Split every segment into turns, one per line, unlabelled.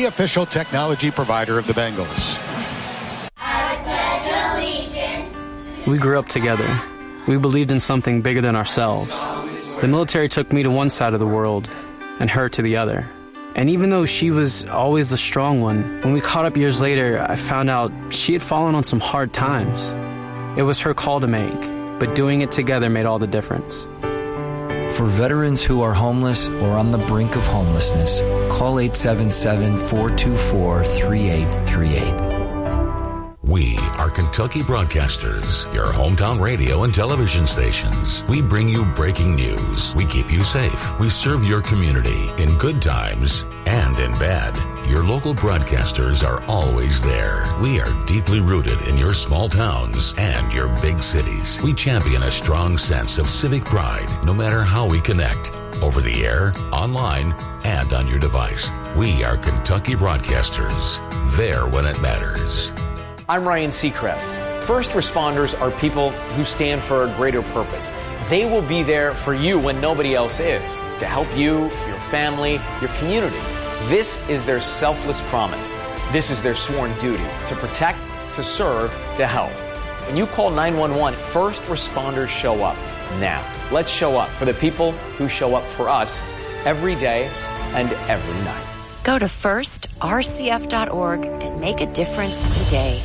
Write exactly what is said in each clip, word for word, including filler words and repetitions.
the official technology provider of the Bengals.
We grew up together. We believed in something bigger than ourselves. The military took me to one side of the world and her to the other. And even though she was always the strong one, when we caught up years later, I found out she had fallen on some hard times. It was her call to make, but doing it together made all the difference.
For veterans who are homeless or on the brink of homelessness, call eight seven seven, four two four, three eight three eight.
We are Kentucky Broadcasters, your hometown radio and television stations. We bring you breaking news. We keep you safe. We serve your community in good times and in bad. Your local broadcasters are always there. We are deeply rooted in your small towns and your big cities. We champion a strong sense of civic pride, no matter how we connect. Over the air, online, and on your device. We are Kentucky Broadcasters. There when it matters.
I'm Ryan Seacrest. First responders are people who stand for a greater purpose. They will be there for you when nobody else is, to help you, your family, your community. This is their selfless promise. This is their sworn duty, to protect, to serve, to help. When you call nine one one, first responders show up now. Let's show up for the people who show up for us every day and every night.
Go to first r c f dot org and make a difference today.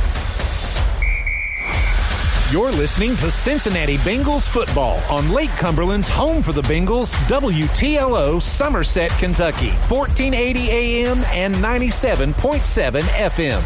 You're listening to Cincinnati Bengals football on Lake Cumberland's home for the Bengals, W T L O, Somerset, Kentucky, fourteen eighty A M and ninety-seven point seven F M.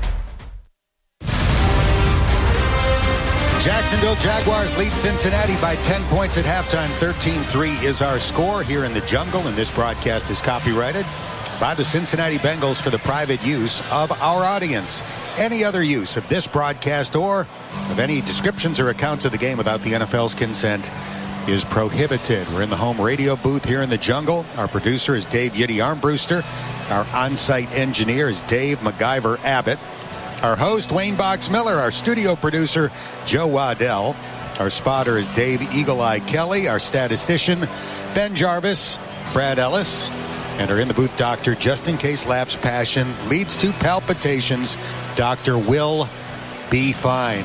Jacksonville Jaguars lead Cincinnati by ten points at halftime. thirteen three is our score here in the jungle, and this broadcast is copyrighted by the Cincinnati Bengals for the private use of our audience. Any other use of this broadcast or of any descriptions or accounts of the game without the N F L's consent is prohibited. We're in the home radio booth here in the jungle. Our producer is Dave Yiddy Armbruster. Our on-site engineer is Dave MacGyver Abbott. Our host, Wayne Box Miller. Our studio producer, Joe Waddell. Our spotter is Dave Eagle Eye Kelly. Our statistician, Ben Jarvis, Brad Ellis. And our in-the-booth doctor, just in case lapse passion leads to palpitations, Doctor Will be fine.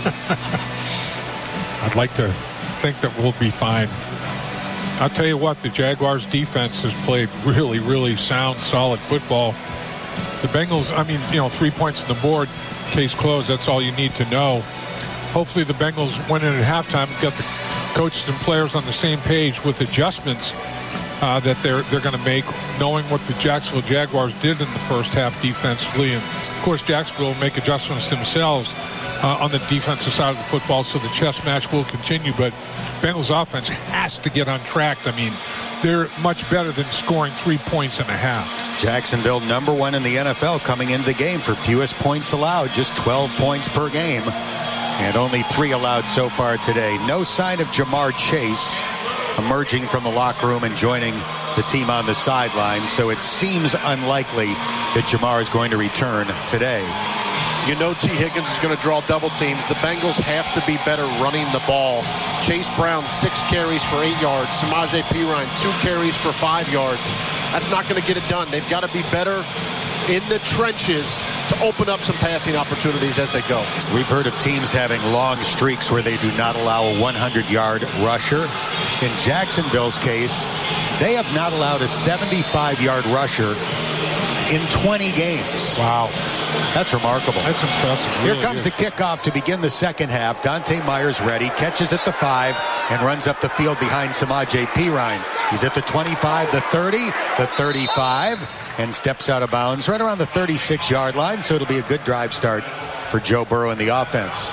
I'd like to think that we'll be fine. I'll tell you what, the Jaguars defense has played really, really sound, solid football. The Bengals, I mean, you know, three points on the board, case closed, that's all you need to know. Hopefully the Bengals went in at halftime and got the coaches and players on the same page with adjustments uh, that they're they're going to make, knowing what the Jacksonville Jaguars did in the first half defensively. And, of course, Jacksonville will make adjustments themselves uh, on the defensive side of the football, so the chess match will continue. But Bengals offense has to get on track. I mean, they're much better than scoring three points and a half.
Jacksonville number one in the N F L coming into the game for fewest points allowed, just twelve points per game, and only three allowed so far today. No sign of Jamar Chase emerging from the locker room and joining the team on the sidelines, so it seems unlikely that Jamar is going to return today.
You know T. Higgins is going to draw double teams. The Bengals have to be better running the ball. Chase Brown, six carries for eight yards. Samaje Perine, two carries for five yards. That's not going to get it done. They've got to be better in the trenches to open up some passing opportunities as they go.
We've heard of teams having long streaks where they do not allow a hundred-yard rusher. In Jacksonville's case, they have not allowed a seventy-five-yard rusher in twenty games.
Wow.
That's remarkable.
That's impressive.
Here
really
comes
is.
the kickoff to begin the second half. Dante Myers ready, catches at the five, and runs up the field behind Samaje Perine. He's at the twenty-five, the thirty, the thirty-five, and steps out of bounds right around the thirty-six-yard line, so it'll be a good drive start for Joe Burrow and the offense.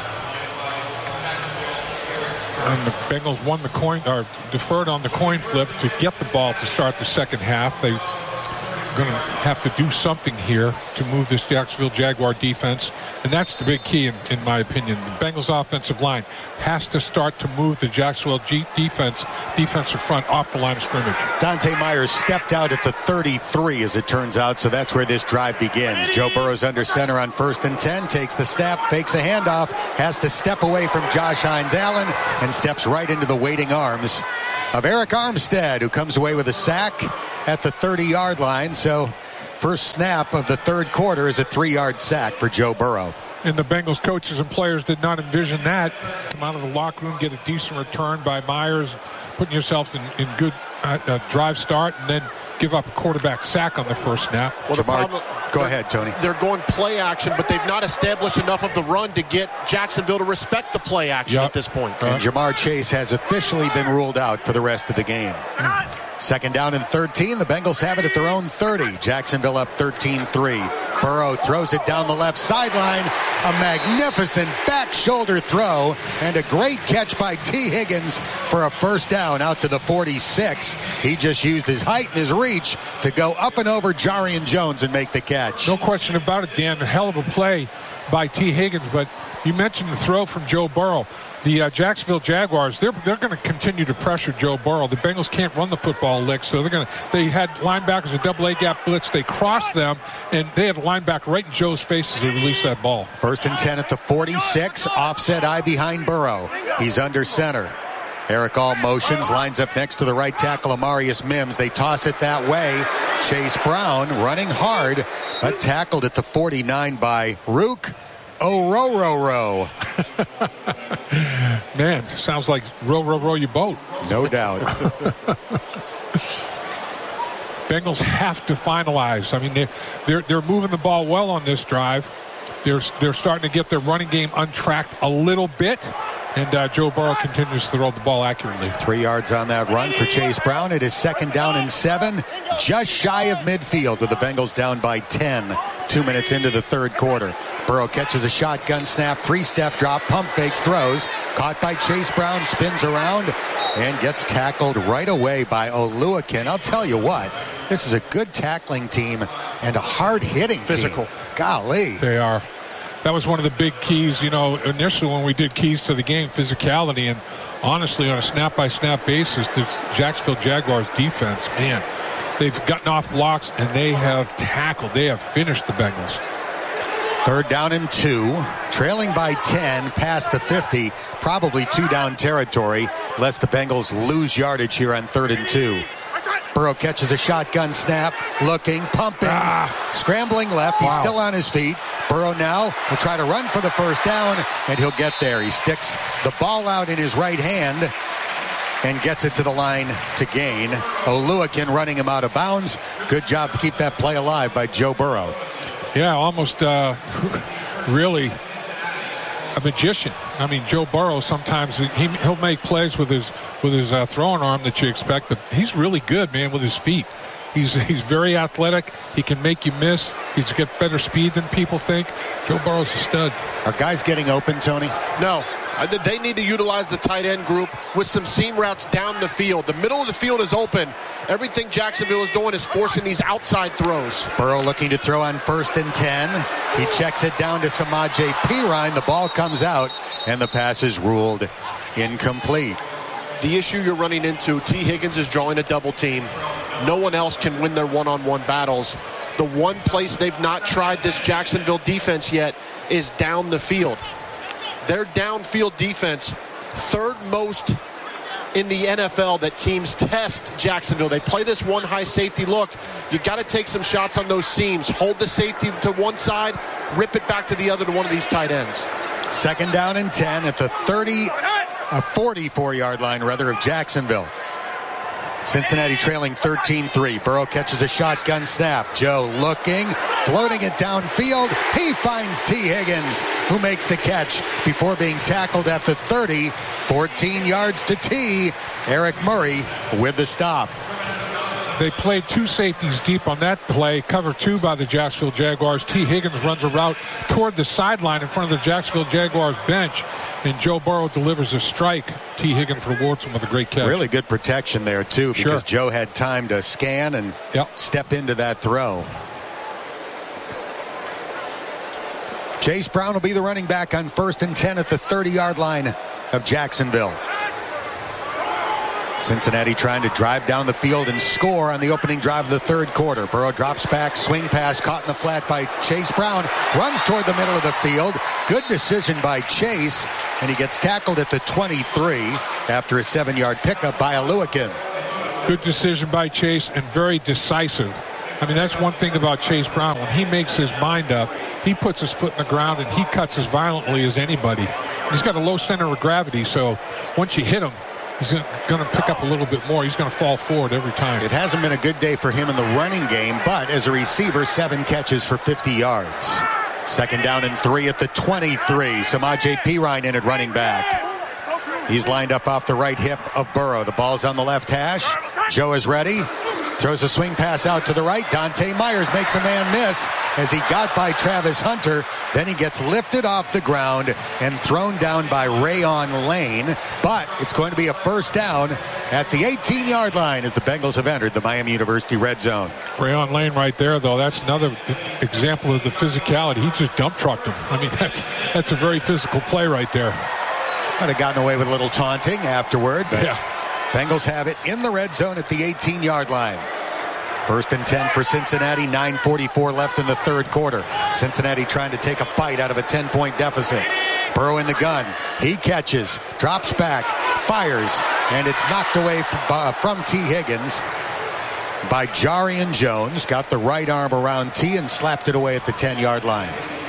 And the Bengals won the coin, or deferred on the coin flip to get the ball to start the second half. They going to have to do something here to move this Jacksonville Jaguar defense, and that's the big key in, in my opinion. The Bengals offensive line has to start to move the Jacksonville G defense defensive front off the line of scrimmage.
Dante Myers stepped out at the thirty-three, as it turns out, so that's where this drive begins. Joe Burrow's under center on first and ten, takes the snap, fakes a handoff, has to step away from Josh Hines-Allen, and steps right into the waiting arms of Eric Armstead, who comes away with a sack at the thirty-yard line. So First snap of the third quarter is a three-yard sack for Joe Burrow.
And the Bengals coaches and players did not envision that. Come out of the locker room, get a decent return by Myers, putting yourself in, in good uh, uh, drive start, and then give up a quarterback sack on the first snap.
Well, the problem,
go ahead, Tony.
They're going play action, but they've not established enough of the run to get Jacksonville to respect the play action
yep.
at this point.
And Jamar Chase has officially been ruled out for the rest of the game. Mm. Second down and thirteen. The Bengals have it at their own thirty. Jacksonville up thirteen three. Burrow throws it down the left sideline. A magnificent back shoulder throw and a great catch by T. Higgins for a first down out to the forty-six. He just used his height and his reach to go up and over Jarian Jones and make the catch.
No question about it, Dan. A hell of a play by T. Higgins, but you mentioned the throw from Joe Burrow. The uh, Jacksonville Jaguars, they're they're going to continue to pressure Joe Burrow. The Bengals can't run the football lick, so they're going to. They had linebackers a double A gap blitz. They crossed them, and they had a linebacker right in Joe's face as they released that ball.
First and ten at the forty-six. Offset eye behind Burrow. He's under center. Eric All motions, lines up next to the right tackle, Amarius Mims. They toss it that way. Chase Brown running hard, but tackled at the forty-nine by Rook Orororo.
Man, sounds like row, row, row your boat.
No doubt.
Bengals have to finalize. I mean, they're, they're, they're moving the ball well on this drive. They're, they're starting to get their running game untracked a little bit. And uh, Joe Burrow continues to throw the ball accurately.
Three yards on that run for Chase Brown. It is second down and seven, just shy of midfield with the Bengals down by ten. Two minutes into the third quarter. Burrow catches a shotgun snap, three-step drop, pump fakes, throws. Caught by Chase Brown, spins around, and gets tackled right away by Oluwakin. I'll tell you what, this is a good tackling team and a hard-hitting team.
Physical.
Golly.
They are. That was one of the big keys, you know, initially when we did keys to the game, physicality. And honestly, on a snap-by-snap basis, the Jacksonville Jaguars defense, man, they've gotten off blocks and they have tackled. They have finished the Bengals.
Third down and two, trailing by ten, past the fifty, probably two-down territory, lest the Bengals lose yardage here on third and two. Burrow catches a shotgun snap, looking, pumping, ah. scrambling left. He's wow. still on his feet. Burrow now will try to run for the first down, and he'll get there. He sticks the ball out in his right hand and gets it to the line to gain. Oluwakin running him out of bounds. Good job to keep that play alive by Joe Burrow.
Yeah, almost uh, really a magician. I mean, Joe Burrow sometimes he, he'll make plays with his with his uh, throwing arm that you expect, but he's really good, man, with his feet. He's he's very athletic. He can make you miss. He's got better speed than people think. Joe Burrow's a stud.
Are guys getting open, Tony?
No. They need to utilize the tight end group with some seam routes down the field. The middle of the field is open. Everything Jacksonville is doing is forcing these outside throws.
Burrow looking to throw on first and ten. He checks it down to Samaje Perine. The ball comes out, and the pass is ruled incomplete.
The issue you're running into, T. Higgins is drawing a double team. No one else can win their one-on-one battles. The one place they've not tried this Jacksonville defense yet is down the field. Their downfield defense, third most in the N F L that teams test Jacksonville. They play this one high safety look. You got to take some shots on those seams. Hold the safety to one side, rip it back to the other to one of these tight ends.
Second down and ten at the thirty, a forty-four yard line rather of Jacksonville. Cincinnati trailing thirteen three. Burrow catches a shotgun snap. Joe looking, floating it downfield. He finds T. Higgins, who makes the catch before being tackled at the thirty. fourteen yards to T. Eric Murray with the stop.
They played two safeties deep on that play. Cover two by the Jacksonville Jaguars. T. Higgins runs a route toward the sideline in front of the Jacksonville Jaguars bench. And Joe Burrow delivers a strike. T. Higgins rewards him with a great catch.
Really good protection there, too, because
sure.
Joe had time to scan and
yep.
step into that throw. Chase Brown will be the running back on first and ten at the thirty yard line of Jacksonville. Cincinnati trying to drive down the field and score on the opening drive of the third quarter. Burrow drops back, swing pass caught in the flat by Chase Brown. Runs toward the middle of the field. Good decision by Chase, and he gets tackled at the twenty-three after a seven yard pickup by Oluwakin.
Good decision by Chase and very decisive. I mean, that's one thing about Chase Brown. When he makes his mind up, he puts his foot in the ground and he cuts as violently as anybody. He's got a low center of gravity, so once you hit him, he's going to pick up a little bit more. He's going to fall forward every time.
It hasn't been a good day for him in the running game, but as a receiver, seven catches for fifty yards. Second down and three at the twenty-three. Samaje Perine in at running back. He's lined up off the right hip of Burrow. The ball's on the left hash. Joe is ready. Throws a swing pass out to the right. Dante Myers makes a man miss as he got by Travis Hunter. Then he gets lifted off the ground and thrown down by Rayon Lane. But it's going to be a first down at the eighteen-yard line as the Bengals have entered the Miami University red zone.
Rayon Lane right there, though. That's another example of the physicality. He just dump trucked him. I mean, that's, that's a very physical play right there.
Might have gotten away with a little taunting afterward, but
yeah.
Bengals have it in the red zone at the eighteen-yard line. First and ten for Cincinnati, nine forty-four left in the third quarter. Cincinnati trying to take a bite out of a ten-point deficit. Burrow in the gun. He catches, drops back, fires, and it's knocked away from T. Higgins by Jarian Jones. Got the right arm around T and slapped it away at the ten-yard line.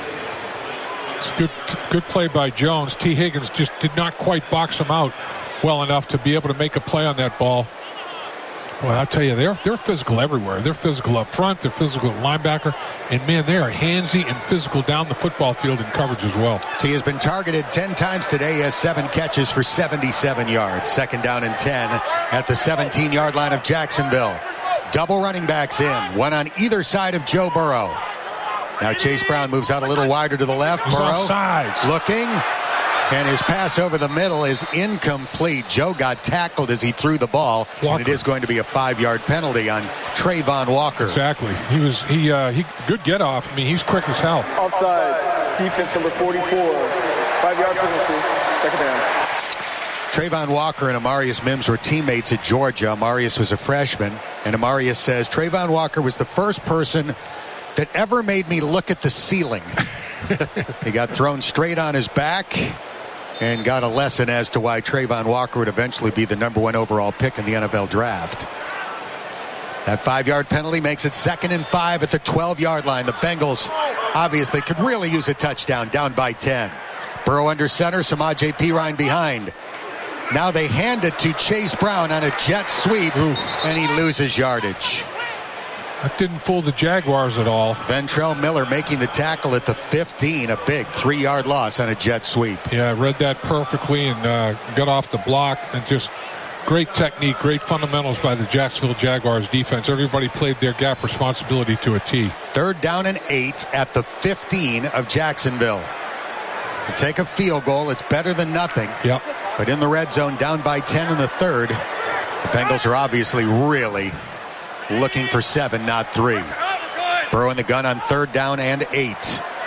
It's a good, good play by Jones. T. Higgins just did not quite box him out well enough to be able to make a play on that ball. Well, I'll tell you, they're they're physical everywhere. They're physical up front. They're physical at linebacker. And, man, they are handsy and physical down the football field in coverage as well.
T has been targeted ten times today. He has seven catches for seventy-seven yards. Second down and ten at the seventeen-yard line of Jacksonville. Double running backs in, one on either side of Joe Burrow. Now Chase Brown moves out a little wider to the left.
He's
Burrow
offsides.
Looking. And his pass over the middle is incomplete. Joe got tackled as he threw the ball, Walker. And it is going to be a five-yard penalty on Trayvon Walker.
Exactly. He was he uh, he good get off. I mean, he's quick as hell.
Offside. Defense number forty-four. Five-yard penalty. Second down.
Trayvon Walker and Amarius Mims were teammates at Georgia. Amarius was a freshman, and Amarius says Trayvon Walker was the first person that ever made me look at the ceiling. He got thrown straight on his back and got a lesson as to why Trayvon Walker would eventually be the number one overall pick in the N F L draft. That five-yard penalty makes it second and five at the twelve-yard line. The Bengals obviously could really use a touchdown, down by ten. Burrow under center, Samaje Perine behind. Now they hand it to Chase Brown on a jet sweep, Ooh. And he loses yardage.
That didn't fool the Jaguars at all.
Ventrell Miller making the tackle at the fifteen, a big three-yard loss on a jet sweep.
Yeah, I read that perfectly and uh, got off the block, and just great technique, great fundamentals by the Jacksonville Jaguars defense. Everybody played their gap responsibility to a T.
Third down and eight at the fifteen of Jacksonville. You take a field goal, it's better than nothing.
Yep.
But in the red zone, down by ten in the third, the Bengals are obviously really looking for seven, not three. Burrow in the gun on third down and eight.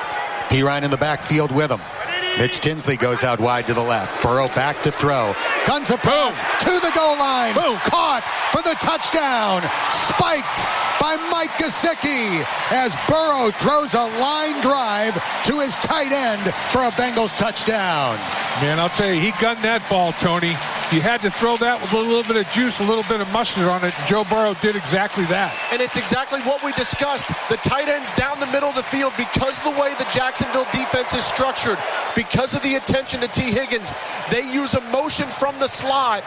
Perine in the backfield with him. Mitch Tinsley goes out wide to the left. Burrow back to throw. Guns a pass to the goal line. Boom. Caught for the touchdown. Spiked by Mike Gesicki as Burrow throws a line drive to his tight end for a Bengals touchdown.
Man, I'll tell you, he gunned that ball, Tony. You had to throw that with a little bit of juice, a little bit of mustard on it. Joe Burrow did exactly that.
And it's exactly what we discussed. The tight ends down the middle of the field, because of the way the Jacksonville defense is structured, because of the attention to T. Higgins, they use a motion from the slot.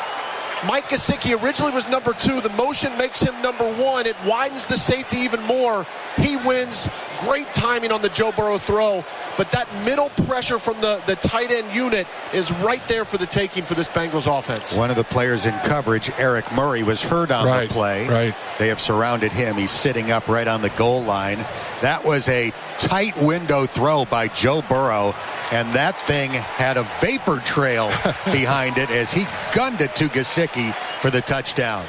Mike Gesicki originally was number two. The motion makes him number one. It widens the safety even more. He wins. Great timing on the Joe Burrow throw. But that middle pressure from the, the tight end unit is right there for the taking for this Bengals offense.
One of the players in coverage, Eric Murray, was hurt on
right,
the play.
Right.
They have surrounded him. He's sitting up right on the goal line. That was a tight window throw by Joe Burrow, and that thing had a vapor trail behind it as he gunned it to Gesicki for the touchdown.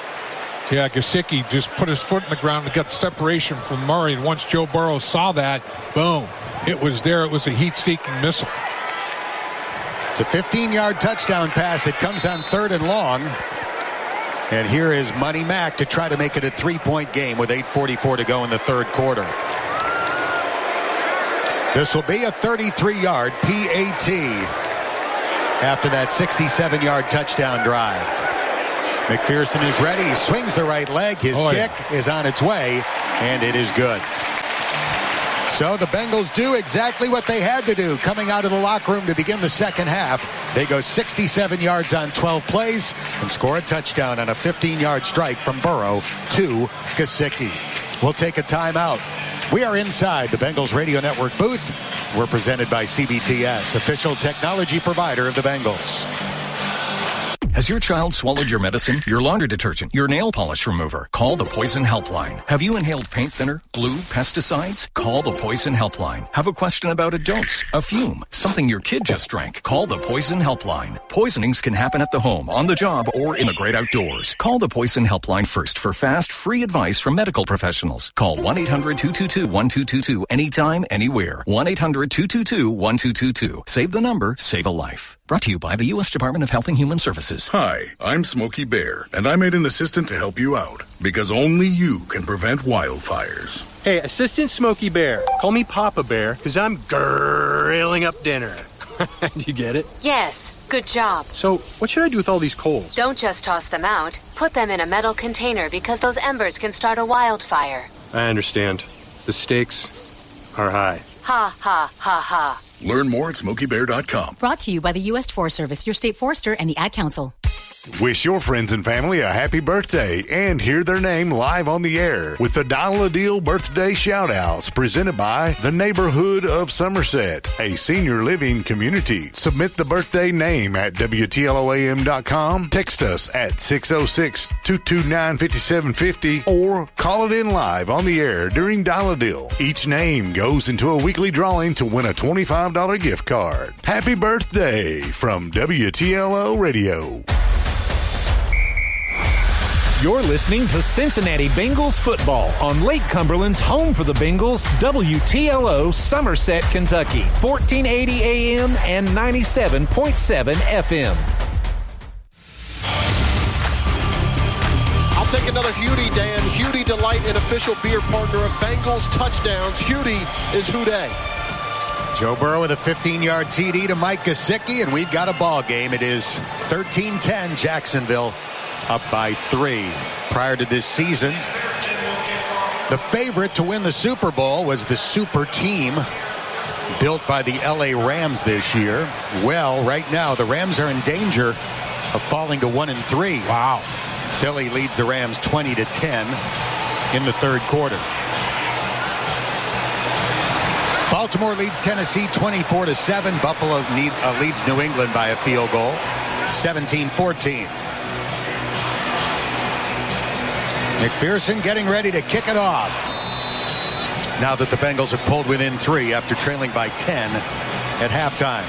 Yeah, Gesicki just put his foot in the ground and got separation from Murray, and once Joe Burrow saw that, boom, it was there. It was a heat-seeking missile.
It's a fifteen-yard touchdown pass. It comes on third and long. And here is Money Mack to try to make it a three-point game with eight forty-four to go in the third quarter. This will be a thirty-three-yard P A T after that sixty-seven-yard touchdown drive. McPherson is ready. He swings the right leg. His
oh,
kick
yeah.
is on its way, and it is good. So the Bengals do exactly what they had to do coming out of the locker room to begin the second half. They go sixty-seven yards on twelve plays and score a touchdown on a fifteen-yard strike from Burrow to Gesicki. We'll take a timeout. We are inside the Bengals Radio Network booth. We're presented by C B T S, official technology provider of the Bengals.
Has your child swallowed your medicine, your laundry detergent, your nail polish remover? Call the Poison Helpline. Have you inhaled paint thinner, glue, pesticides? Call the Poison Helpline. Have a question about a dose, a fume, something your kid just drank? Call the Poison Helpline. Poisonings can happen at the home, on the job, or in the great outdoors. Call the Poison Helpline first for fast, free advice from medical professionals. Call one eight hundred two two two one two two two anytime, anywhere. one eight hundred two two two one two two two. Save the number, save a life. Brought to you by the U S Department of Health and Human Services.
Hi, I'm Smokey Bear, and I made an assistant to help you out, because only you can prevent wildfires.
Hey, Assistant Smokey Bear. Call me Papa Bear, because I'm grilling up dinner. Do you get it?
Yes, good job.
So, what should I do with all these coals?
Don't just toss them out. Put them in a metal container, because those embers can start a wildfire.
I understand. The stakes are high.
Ha, ha, ha, ha.
Learn more at smokey bear dot com.
Brought to you by the U S Forest Service, your state forester, and the Ad Council.
Wish your friends and family a happy birthday and hear their name live on the air with the Dial a Deal birthday shout-outs presented by the Neighborhood of Somerset, a senior living community. Submit the birthday name at W T L O A M dot com, text us at six oh six, two two nine, five seven five oh, or call it in live on the air during Dial a Deal. Each name goes into a weekly drawing to win a twenty-five dollars gift card. Happy birthday from W T L O Radio.
You're listening to Cincinnati Bengals football on Lake Cumberland's home for the Bengals, W T L O Somerset, Kentucky, fourteen eighty A M and ninety-seven point seven F M.
I'll take another Hewdy, Dan. Hewdy Delight, an official beer partner of Bengals touchdowns. Hewdy is who day.
Joe Burrow with a fifteen-yard T D to Mike Gesicki, and we've got a ball game. It is thirteen ten Jacksonville, up by three. Prior to this season, the favorite to win the Super Bowl was the super team built by the L A Rams this year. Well, right now, the Rams are in danger of falling to one and three.
Wow.
Philly leads the Rams twenty to ten in the third quarter. Baltimore leads Tennessee twenty-four to seven. Buffalo need, uh, leads New England by a field goal, seventeen fourteen. McPherson getting ready to kick it off. Now that the Bengals have pulled within three after trailing by ten at halftime.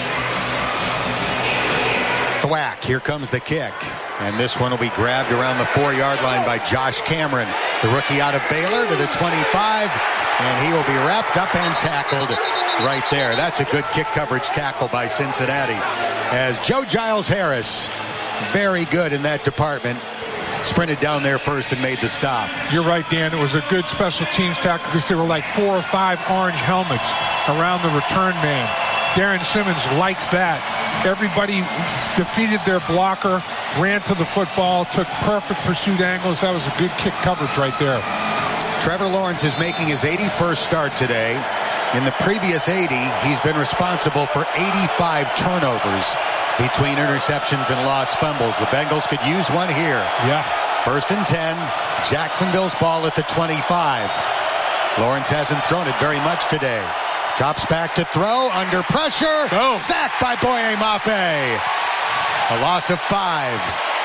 Thwack, here comes the kick. And this one will be grabbed around the four-yard line by Josh Cameron, the rookie out of Baylor, to the twenty-five. And he will be wrapped up and tackled right there. That's a good kick coverage tackle by Cincinnati. As Joe Giles Harris, very good in that department, sprinted down there first and made the stop.
You're right, Dan. It was a good special teams tackle because there were like four or five orange helmets around the return man. Darren Simmons likes that. Everybody defeated their blocker, ran to the football, took perfect pursuit angles. That was a good kick coverage right there.
Trevor Lawrence is making his eighty-first start today. In the previous eighty, he's been responsible for eighty-five turnovers between interceptions and lost fumbles. The Bengals could use one here.
Yeah.
First and ten. Jacksonville's ball at the twenty-five. Lawrence hasn't thrown it very much today. Drops back to throw. Under pressure.
Go.
Sacked by Boye Mafe. A loss of five.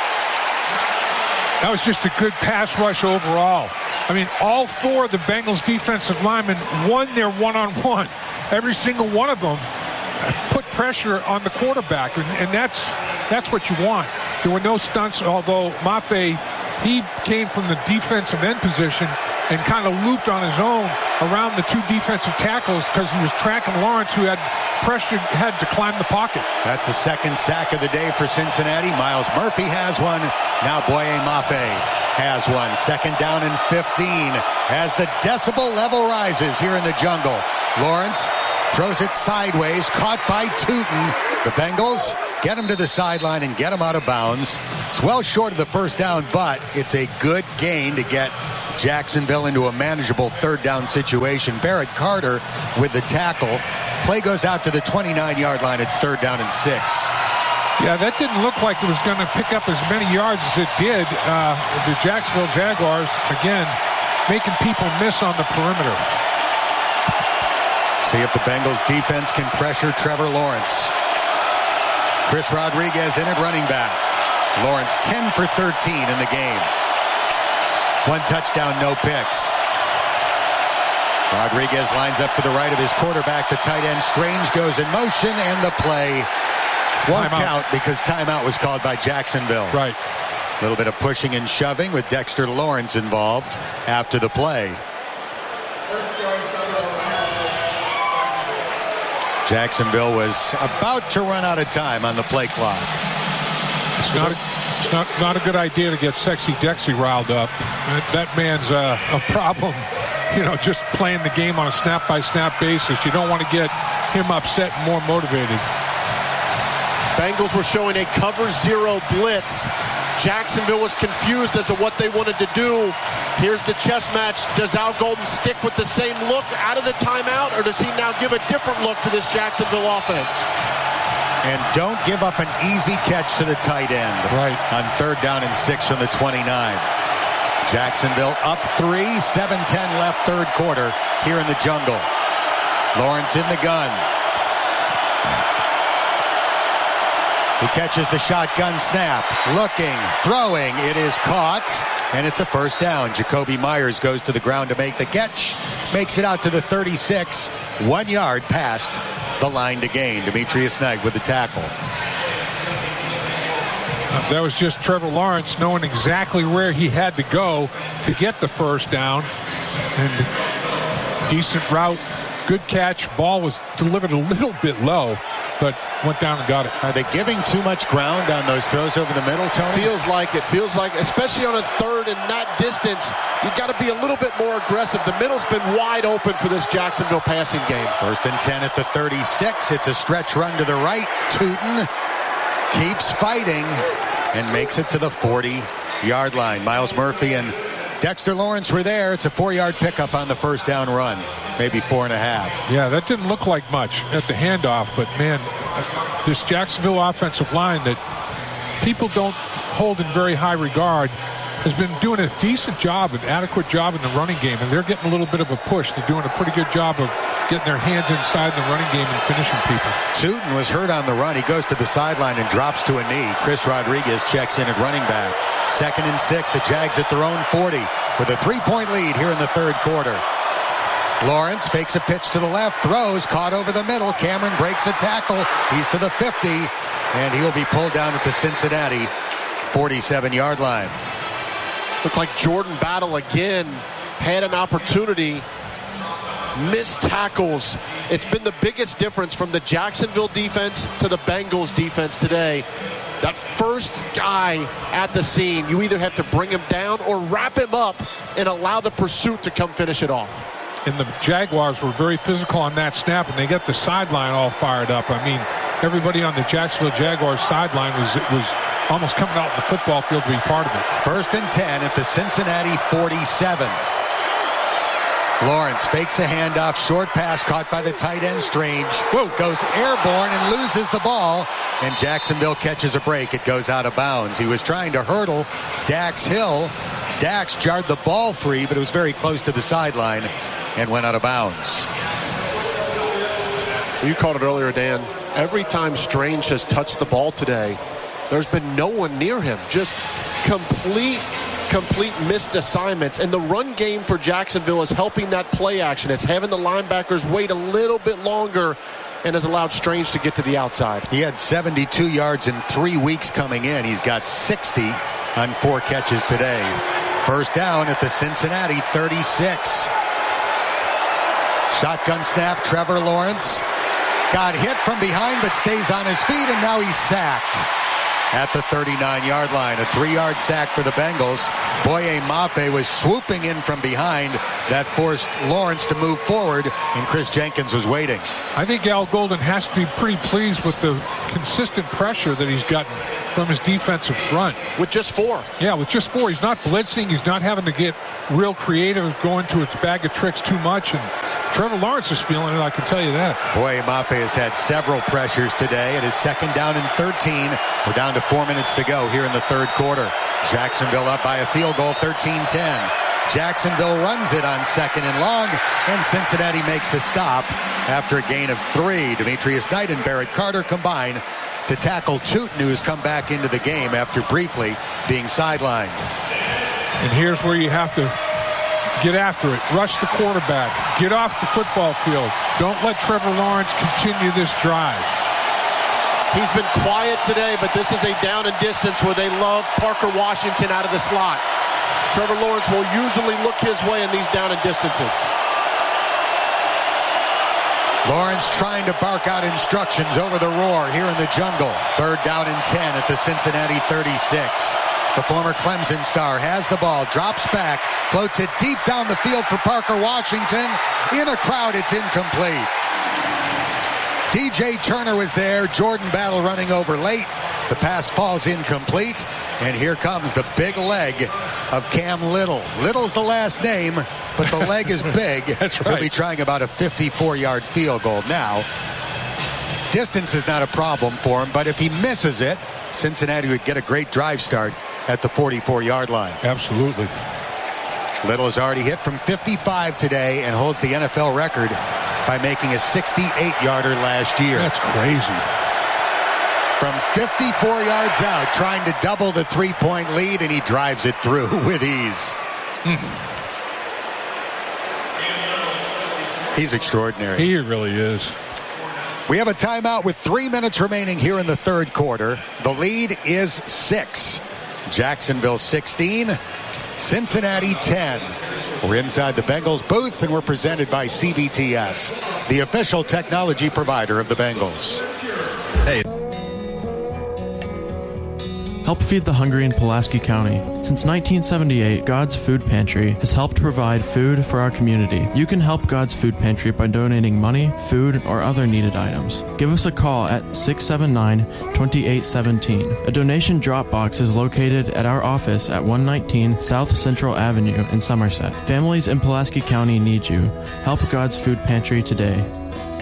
That was just a good pass rush overall. I mean, all four of the Bengals defensive linemen won their one-on-one. Every single one of them put pressure on the quarterback, and, and that's that's what you want. There were no stunts, although Mafe, he came from the defensive end position and kind of looped on his own around the two defensive tackles because he was tracking Lawrence, who had pressure, had to climb the pocket.
That's the second sack of the day for Cincinnati. Myles Murphy has one. Now Boye Mafe has one. Second down and fifteen as the decibel level rises here in the jungle. Lawrence throws it sideways, caught by Tootin. The Bengals get him to the sideline and get him out of bounds. It's well short of the first down, but it's a good gain to get Jacksonville into a manageable third down situation. Barrett Carter with the tackle. Play goes out to the twenty-nine-yard line. It's third down and six.
Yeah, that didn't look like it was going to pick up as many yards as it did. Uh, the Jacksonville Jaguars, again, making people miss on the perimeter.
See if the Bengals defense can pressure Trevor Lawrence. Chris Rodriguez in at running back. Lawrence ten for thirteen in the game. One touchdown, no picks. Rodriguez lines up to the right of his quarterback. The tight end Strange goes in motion, and the play won't count because timeout was called by Jacksonville.
Right.
A little bit of pushing and shoving with Dexter Lawrence involved after the play. Jacksonville was about to run out of time on the play clock.
It's not a, it's not, not a good idea to get Sexy Dexy riled up. That, that man's uh, a problem. You know, just playing the game on a snap-by-snap basis. You don't want to get him upset and more motivated.
Bengals were showing a cover zero blitz. Jacksonville was confused as to what they wanted to do. Here's the chess match. Does Al Golden stick with the same look out of the timeout, or does he now give a different look to this Jacksonville offense?
And don't give up an easy catch to the tight end.
Right.
On third down and six from the twenty-nine. Jacksonville up three, seven ten left third quarter here in the jungle. Lawrence in the gun. He catches the shotgun snap. Looking, throwing. It is caught, and it's a first down. Jacoby Myers goes to the ground to make the catch. Makes it out to the thirty-six. One yard past the line to gain. Demetrius Knight with the tackle.
That was just Trevor Lawrence knowing exactly where he had to go to get the first down. And decent route, good catch. Ball was delivered a little bit low, but went down and got it.
Are they giving too much ground on those throws over the middle, Tony?
Feels like it. Feels like, especially on a third and that distance, you've got to be a little bit more aggressive. The middle's been wide open for this Jacksonville passing game.
First and ten at the thirty-six. It's a stretch run to the right. Tootin keeps fighting and makes it to the forty-yard line. Miles Murphy and Dexter Lawrence were there. It's a four-yard pickup on the first down run. Maybe four and a half.
Yeah, that didn't look like much at the handoff, but man, this Jacksonville offensive line that people don't hold in very high regard has been doing a decent job, an adequate job in the running game, and they're getting a little bit of a push. They're doing a pretty good job of getting their hands inside the running game and finishing people.
Tootin was hurt on the run. He goes to the sideline and drops to a knee. Chris Rodriguez checks in at running back. Second and six. The Jags at their own forty with a three-point lead here in the third quarter. Lawrence fakes a pitch to the left, throws, caught over the middle. Cameron breaks a tackle. He's to the fifty, and he'll be pulled down at the Cincinnati forty-seven-yard line.
Looked like Jordan Battle again had an opportunity. Missed tackles. It's been the biggest difference from the Jacksonville defense to the Bengals defense today. That first guy at the scene, you either have to bring him down or wrap him up and allow the pursuit to come finish it off.
And the Jaguars were very physical on that snap, and they got the sideline all fired up. I mean, everybody on the Jacksonville Jaguars sideline was was almost coming out in the football field to be part of it.
First and ten at the Cincinnati forty-seven. Lawrence fakes a handoff, short pass caught by the tight end Strange. Whoa. Goes airborne and loses the ball, and Jacksonville catches a break. It goes out of bounds. He was trying to hurdle Dax Hill. Dax jarred the ball free, but it was very close to the sideline and went out of bounds.
You called it earlier, Dan. Every time Strange has touched the ball today, there's been no one near him. Just complete, complete missed assignments. And the run game for Jacksonville is helping that play action. It's having the linebackers wait a little bit longer and has allowed Strange to get to the outside.
He had seventy-two yards in three weeks coming in. He's got sixty on four catches today. First down at the Cincinnati thirty-six. Shotgun snap, Trevor Lawrence got hit from behind but stays on his feet, and now he's sacked. at the thirty-nine-yard line. A three-yard sack for the Bengals. Boye Mafe was swooping in from behind. That forced Lawrence to move forward, and Chris Jenkins was waiting.
I think Al Golden has to be pretty pleased with the consistent pressure that he's gotten from his defensive front.
With just four.
Yeah, with just four. He's not blitzing. He's not having to get real creative, going to its bag of tricks too much. And Trevor Lawrence is feeling it, I can tell you that.
Boye Mafe has had several pressures today. It is second down and thirteen. We're down to four minutes to go here in the third quarter. Jacksonville up by a field goal, thirteen ten. Jacksonville runs it on second and long, and Cincinnati makes the stop after a gain of three. Demetrius Knight and Barrett Carter combine to tackle Tootin, who has come back into the game after briefly being sidelined.
And here's where you have to get after it. Rush the quarterback. Get off the football field. Don't let Trevor Lawrence continue this drive.
He's been quiet today, but this is a down and distance where they love Parker Washington out of the slot. Trevor Lawrence will usually look his way in these down and distances.
Lawrence trying to bark out instructions over the roar here in the jungle. Third down and ten at the Cincinnati thirty-six. The former Clemson star has the ball, drops back, floats it deep down the field for Parker Washington. In a crowd, it's incomplete. D J Turner was there. Jordan Battle running over late. The pass falls incomplete. And here comes the big leg of Cam Little. Little's the last name, but the leg is big.
That's right.
He'll be trying about a fifty-four-yard field goal now. Distance is not a problem for him, but if he misses it, Cincinnati would get a great drive start at the forty-four-yard line.
Absolutely.
Little has already hit from fifty-five today and holds the N F L record by making a sixty-eight-yarder last year.
That's crazy.
From fifty-four yards out, trying to double the three-point lead, and he drives it through with ease. Mm. He's extraordinary.
He really is.
We have a timeout with three minutes remaining here in the third quarter. The lead is six. Jacksonville sixteen, Cincinnati ten. We're inside the Bengals booth, and we're presented by C B T S, the official technology provider of the Bengals.
Hey.
Help feed the hungry in Pulaski County. Since nineteen seventy-eight, God's Food Pantry has helped provide food for our community. You can help God's Food Pantry by donating money, food, or other needed items. Give us a call at six seven nine, two eight one seven. A donation drop box is located at our office at one nineteen South Central Avenue in Somerset. Families in Pulaski County need you. Help God's Food Pantry today.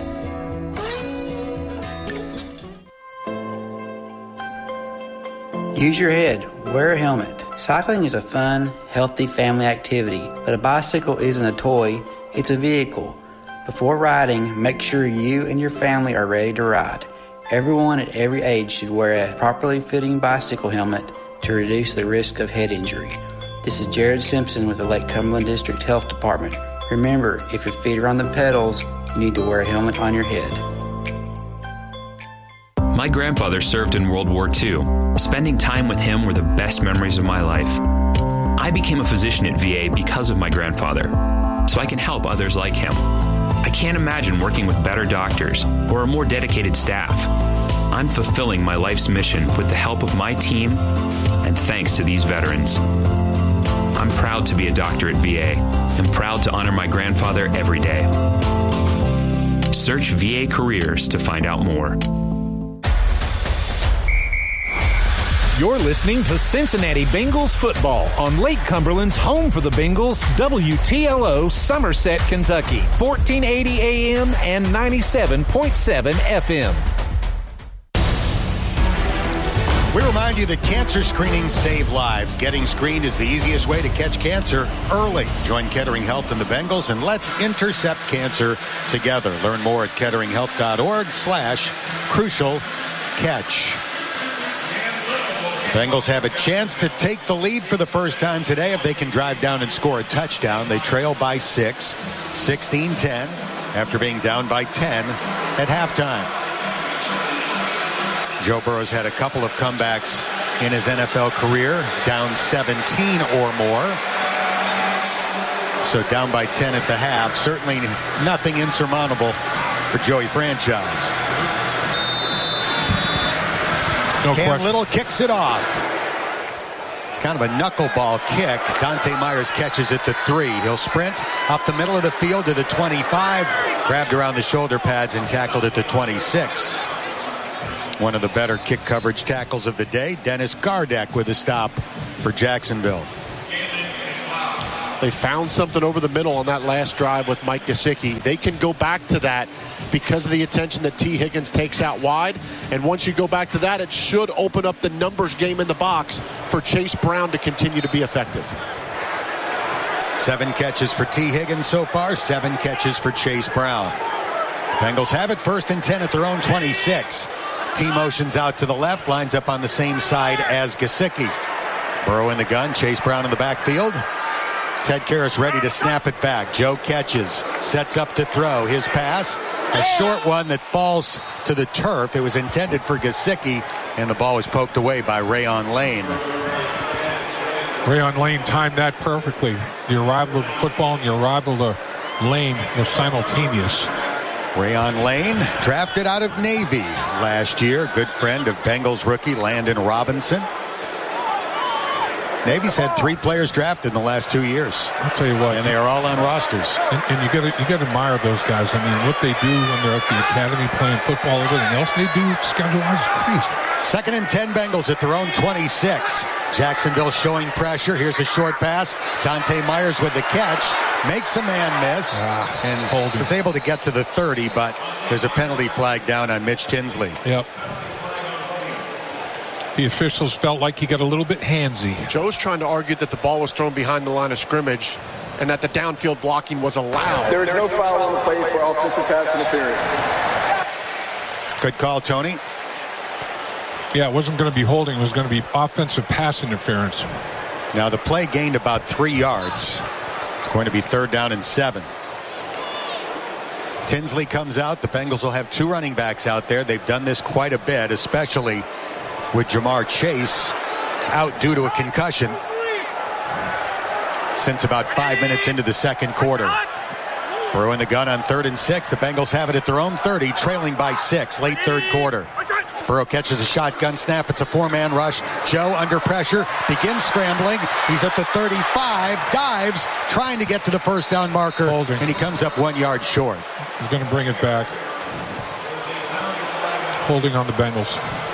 Use your head. Wear a helmet. Cycling is a fun, healthy family activity, but a bicycle isn't a toy, it's a vehicle. Before riding, make sure you and your family are ready to ride. Everyone at every age should wear a properly fitting bicycle helmet to reduce the risk of head injury. This is Jared Simpson with the Lake Cumberland District Health Department. Remember, if your feet are on the pedals, you need to wear a helmet on your head.
My grandfather served in World War Two. Spending time with him were the best memories of my life. I became a physician at V A because of my grandfather, so I can help others like him. I can't imagine working with better doctors or a more dedicated staff. I'm fulfilling my life's mission with the help of my team and thanks to these veterans. I'm proud to be a doctor at V A and proud to honor my grandfather every day. Search V A Careers to find out more.
You're listening to Cincinnati Bengals football on Lake Cumberland's home for the Bengals, W T L O, Somerset, Kentucky, fourteen eighty A M and ninety-seven point seven F M.
We remind you that cancer screenings save lives. Getting screened is the easiest way to catch cancer early. Join Kettering Health and the Bengals, and let's intercept cancer together. Learn more at ketteringhealth.org slash crucial catch. Bengals have a chance to take the lead for the first time today if they can drive down and score a touchdown. They trail by six, sixteen ten, after being down by ten at halftime. Joe Burrow's had a couple of comebacks in his N F L career, down seventeen or more. So down by ten at the half, certainly nothing insurmountable for Joey Franchise.
No
Cam
question.
Little kicks it off. It's kind of a knuckleball kick. Dante Myers catches it to three. He'll sprint up the middle of the field to the twenty-five. Grabbed around the shoulder pads and tackled at the twenty-six. One of the better kick coverage tackles of the day. Dennis Gardeck with a stop for Jacksonville.
They found something over the middle on that last drive with Mike Gesicki. They can go back to that because of the attention that T. Higgins takes out wide. And once you go back to that, it should open up the numbers game in the box for Chase Brown to continue to be effective.
Seven catches for T. Higgins so far, seven catches for Chase Brown. Bengals have it first and ten at their own twenty-six. T motions out to the left, lines up on the same side as Gesicki. Burrow in the gun, Chase Brown in the backfield. Ted Karras ready to snap it back. Joe catches, sets up to throw. His pass, a short one that falls to the turf. It was intended for Gesicki, and the ball was poked away by Rayon Lane.
Rayon Lane timed that perfectly. The arrival of the football and the arrival of Lane were simultaneous.
Rayon Lane, drafted out of Navy last year. Good friend of Bengals rookie Landon Robinson. Navy's had three players drafted in the last two years.
I'll tell you what.
And they are all on rosters.
And, and you got to you got to admire those guys. I mean, what they do when they're at the academy playing football, everything else they do, schedule-wise, is crazy.
Second and ten Bengals at their own twenty-six. Jacksonville showing pressure. Here's a short pass. Dante Myers with the catch. Makes a man miss.
Ah,
and
holding.
is able to get to the thirty, but there's a penalty flag down on Mitch Tinsley.
Yep. The officials felt like he got a little bit handsy.
Joe's trying to argue that the ball was thrown behind the line of scrimmage and that the downfield blocking was allowed.
There is no foul on the play for offensive pass interference.
Good call, Tony.
Yeah, it wasn't going to be holding. It was going to be offensive pass interference.
Now the play gained about three yards. It's going to be third down and seven. Tinsley comes out. The Bengals will have two running backs out there. They've done this quite a bit, especially with Jamar Chase out due to a concussion since about five minutes into the second quarter. Burrow in the gun on third and six. The Bengals have it at their own thirty, trailing by six, late third quarter. Burrow catches a shotgun snap. It's a four-man rush. Joe under pressure, begins scrambling. He's at the thirty-five, dives, trying to get to the first down marker,
Holding.
and he comes up one yard short.
He's going to bring it back. Holding on the Bengals.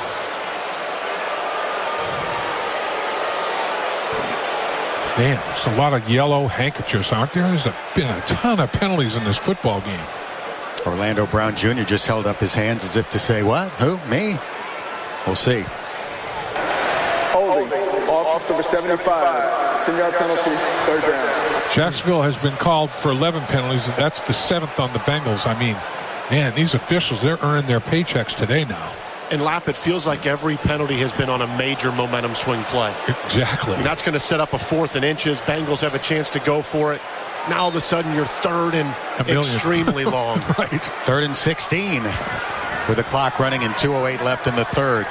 Man, there's a lot of yellow handkerchiefs, aren't there? There's a, been a ton of penalties in this football game.
Orlando Brown Junior just held up his hands as if to say, what? Who? Me? We'll see.
Holding. Offense number seventy-five. ten-yard penalty. Third down.
Jacksonville has been called for eleven penalties, and that's the seventh on the Bengals. I mean, man, these officials, they're earning their paychecks today now.
And Lap, it feels like every penalty has been on a major momentum swing play.
Exactly.
And that's going to set up a fourth and inches. Bengals have a chance to go for it. Now all of a sudden you're third and extremely long.
Right.
Third and sixteen with the clock running and two oh eight left in the third.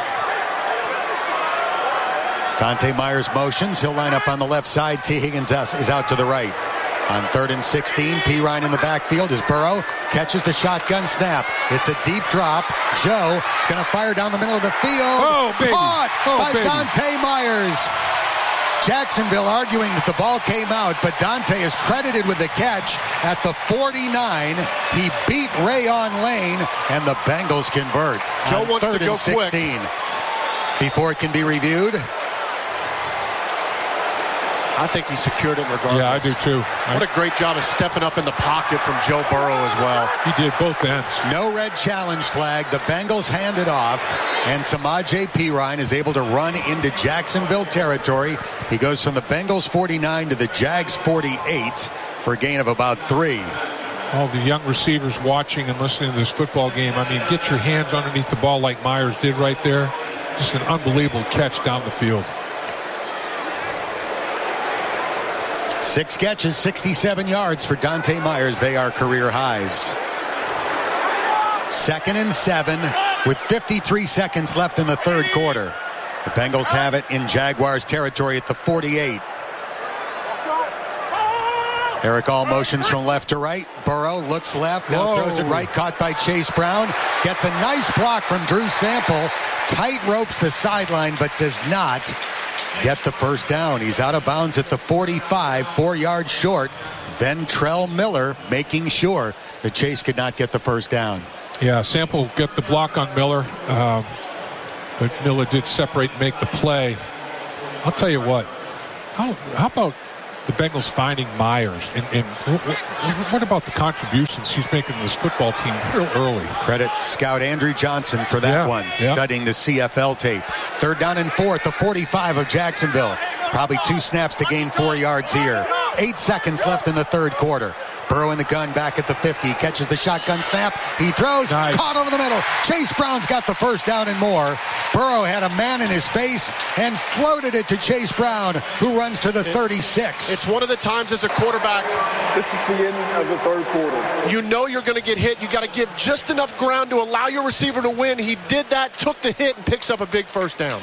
Dante Myers motions. He'll line up on the left side. T. Higgins is out to the right. On third and sixteen, P. Ryan in the backfield as Burrow catches the shotgun snap. It's a deep drop. Joe is going to fire down the middle of the field.
Oh, baby.
Caught
oh,
by
baby.
Dante Myers. Jacksonville arguing that the ball came out, but Dante is credited with the catch at the forty-nine. He beat Rayon Lane, and the Bengals convert.
Joe
on
wants
third
to go
and sixteen.
quick.
Before it can be reviewed.
I think he secured it regardless.
Yeah, I do too.
What a great job of stepping up in the pocket from Joe Burrow as well.
He did both ends.
No red challenge flag. The Bengals hand it off, and Samaje Perine is able to run into Jacksonville territory. He goes from the Bengals forty-nine to the Jags forty-eight for a gain of about three.
All the young receivers watching and listening to this football game, I mean, get your hands underneath the ball like Myers did right there. Just an unbelievable catch down the field.
Six catches, sixty-seven yards for Dante Myers. They are career highs. Second and seven with fifty-three seconds left in the third quarter. The Bengals have it in Jaguars territory at the forty-eight. Eric All motions from left to right. Burrow looks left, now
Whoa.
throws it right, caught by Chase Brown. Gets a nice block from Drew Sample. Tight ropes the sideline, but does not get the first down. He's out of bounds at the forty-five, four yards short. Ventrell Miller making sure that Chase could not get the first down.
Yeah, Sample get the block on Miller, um, but Miller did separate and make the play. I'll tell you what, how, how about the Bengals finding Myers? And, and what about the contributions he's making to this football team real early?
Credit scout Andrew Johnson for that
yeah,
one,
yeah.
studying the C F L tape. Third down and four at the forty-five of Jacksonville. Probably two snaps to gain four yards here. Eight seconds left in the third quarter. Burrow in the gun back at the fifty. Catches the shotgun snap. He throws.
Nice.
Caught over the middle. Chase Brown's got the first down and more. Burrow had a man in his face and floated it to Chase Brown, who runs to the thirty-six.
It's one of the times as a quarterback,
This is the end of the third quarter.
you know you're going to get hit. You got to give just enough ground to allow your receiver to win. He did that, took the hit, and picks up a big first down.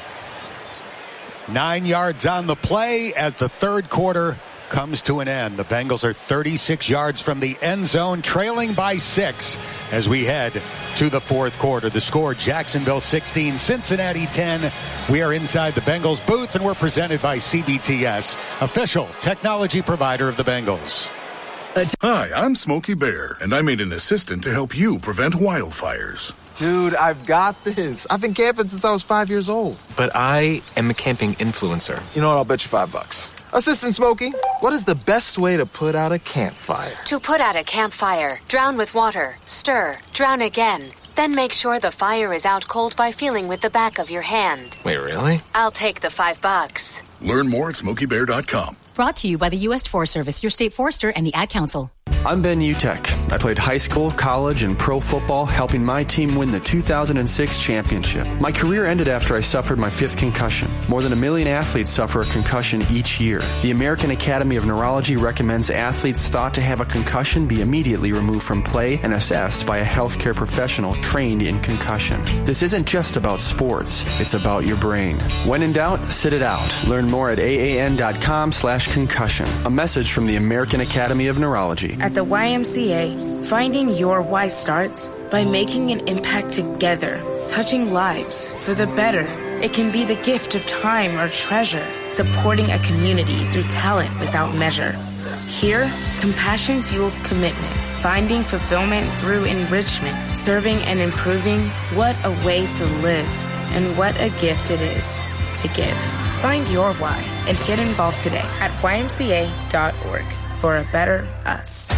Nine yards on the play as the third quarter comes to an end. The Bengals are thirty-six yards from the end zone, trailing by six as we head to the fourth quarter. The score, Jacksonville sixteen, Cincinnati ten. We are inside the Bengals booth, and we're presented by C B T S, official technology provider of the Bengals.
Hi, I'm Smokey Bear, and I made an assistant to help you prevent wildfires.
Dude, I've got this. I've been camping since I was five years old.
But I am a camping influencer.
You know what? I'll bet you five bucks. Assistant Smokey, what is the best way to put out a campfire?
To put out a campfire, drown with water, stir, drown again. Then make sure the fire is out cold by feeling with the back of your hand.
Wait, really?
I'll take the five bucks.
Learn more at smokey bear dot com.
Brought to you by the U S Forest Service, your state forester, and the Ad Council.
I'm Ben Utek. I played high school, college, and pro football, helping my team win the two thousand six championship. My career ended after I suffered my fifth concussion. More than a million athletes suffer a concussion each year. The American Academy of Neurology recommends athletes thought to have a concussion be immediately removed from play and assessed by a healthcare professional trained in concussion. This isn't just about sports, it's about your brain. When in doubt, sit it out. Learn more at A A N dot com slash concussion. A message from the American Academy of Neurology.
At the Y M C A, finding your why starts by making an impact together, touching lives for the better. It can be the gift of time or treasure, supporting a community through talent without measure. Here, compassion fuels commitment, finding fulfillment through enrichment, serving and improving. What a way to live, and what a gift it is to give. Find your why and get involved today at Y M C A dot org for a better us.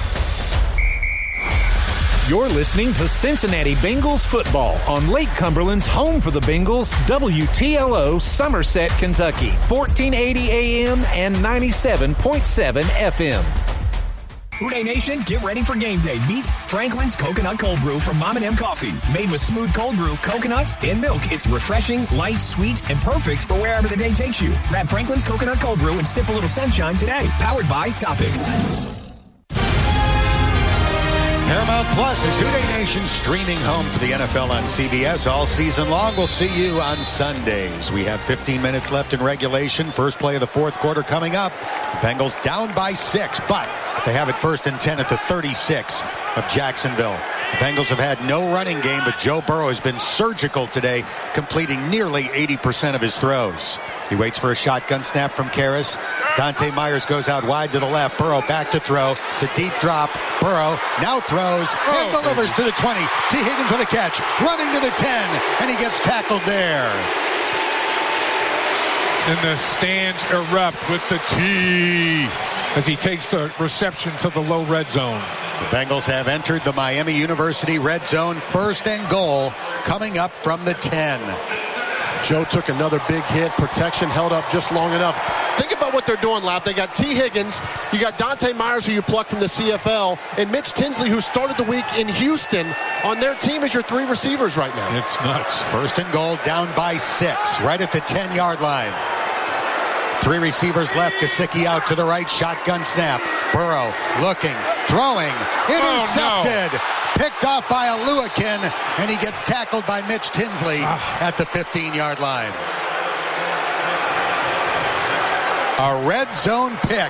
You're listening to Cincinnati Bengals football on Lake Cumberland's home for the Bengals, W T L O, Somerset, Kentucky, fourteen eighty A M and ninety-seven point seven F M.
Houday Nation, get ready for game day. Meet Franklin's Coconut Cold Brew from Mom and M Coffee. Made with smooth cold brew, coconut, and milk. It's refreshing, light, sweet, and perfect for wherever the day takes you. Grab Franklin's Coconut Cold Brew and sip a little sunshine today. Powered by Topics.
Paramount Plus is Houday Nation streaming home for the N F L on C B S all season long. We'll see you on Sundays. We have fifteen minutes left in regulation. First play of the fourth quarter coming up. The Bengals down by six, but they have it first and ten at the thirty-six of Jacksonville. The Bengals have had no running game, but Joe Burrow has been surgical today, completing nearly eighty percent of his throws. He waits for a shotgun snap from Karras. Dante Myers goes out wide to the left. Burrow back to throw. It's a deep drop. Burrow now throws and oh, delivers baby. to the twenty. T. Higgins with a catch. Running to the ten, and he gets tackled there.
And the stands erupt with the T as he takes the reception to the low red zone.
The Bengals have entered the Miami University red zone. First and goal coming up from the ten.
Joe took another big hit. Protection held up just long enough. Think about what they're doing, Lap. They got T. Higgins. You got Dante Myers, who you plucked from the C F L, and Mitch Tinsley, who started the week in Houston. On their team as your three receivers right now.
It's nuts.
First and goal down by six, right at the ten-yard line. Three receivers left. Gesicki out to the right. Shotgun snap. Burrow looking, throwing, intercepted. Oh, no. Picked off by Aluakin, and he gets tackled by Mitch Tinsley ah. at the fifteen-yard line. A red zone pick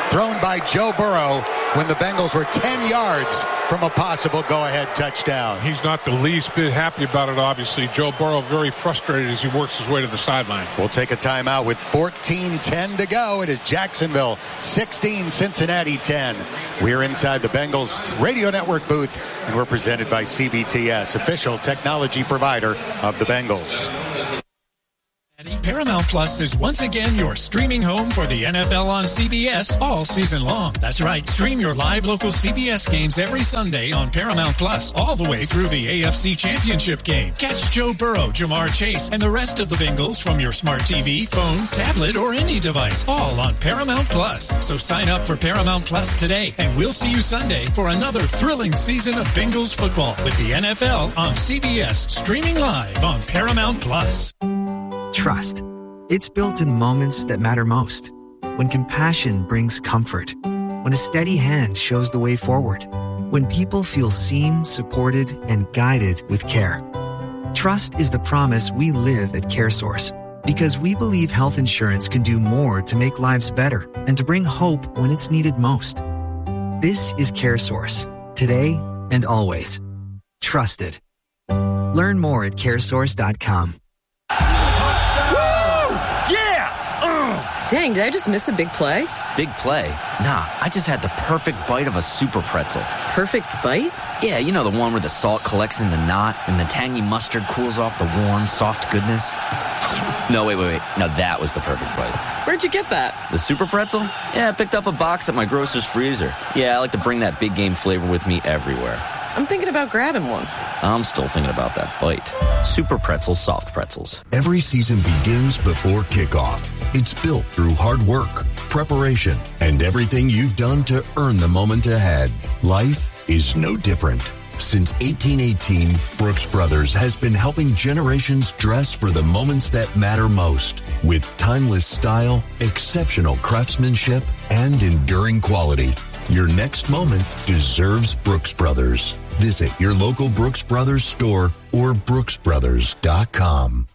thrown by Joe Burrow when the Bengals were ten yards from a possible go-ahead touchdown.
He's not the least bit happy about it, obviously. Joe Burrow very frustrated as he works his way to the sideline.
We'll take a timeout with fourteen ten to go. It is Jacksonville sixteen, Cincinnati ten. We're inside the Bengals Radio Network booth, and we're presented by C B T S, official technology provider of the Bengals.
Paramount Plus is once again your streaming home for the N F L on C B S all season long. That's right. Stream your live local C B S games every Sunday on Paramount Plus all the way through the A F C Championship game. Catch Joe Burrow, Jamar Chase, and the rest of the Bengals from your smart T V, phone, tablet, or any device, all on Paramount Plus. So sign up for Paramount Plus today, and we'll see you Sunday for another thrilling season of Bengals football with the N F L on C B S, streaming live on Paramount Plus.
Trust. It's built in moments that matter most. When compassion brings comfort. When a steady hand shows the way forward. When people feel seen, supported, and guided with care. Trust is the promise we live at CareSource. Because we believe health insurance can do more to make lives better and to bring hope when it's needed most. This is CareSource. Today and always. Trusted. Learn more at caresource dot com.
Dang, did I just miss a big play?
Big play? Nah, I just had the perfect bite of a super pretzel.
Perfect bite?
Yeah, you know, the one where the salt collects in the knot and the tangy mustard cools off the warm, soft goodness. No, wait, wait, wait. Now that was the perfect bite.
Where'd you get that?
The super pretzel? Yeah, I picked up a box at my grocer's freezer. Yeah, I like to bring that big game flavor with me everywhere.
I'm thinking about grabbing one.
I'm still thinking about that bite. Super Pretzels, soft pretzels.
Every season begins before kickoff. It's built through hard work, preparation, and everything you've done to earn the moment ahead. Life is no different. Since eighteen eighteen, Brooks Brothers has been helping generations dress for the moments that matter most. With timeless style, exceptional craftsmanship, and enduring quality. Your next moment deserves Brooks Brothers. Visit your local Brooks Brothers store or brooks brothers dot com.